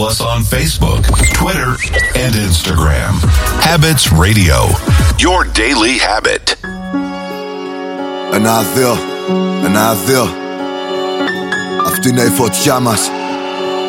us on Facebook, Twitter, and Instagram. Habits Radio, your daily habit. Ένα δύο, αυτή είναι η φωτιά μας.